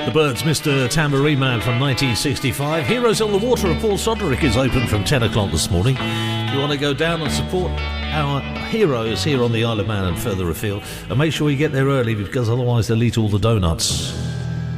The Byrds, Mr. Tambourine Man from 1965. Heroes on the Water of Paul Soderick is open from 10 o'clock this morning. If you want to go down and support our heroes here on the Isle of Man and further afield, and make sure you get there early because otherwise they'll eat all the donuts.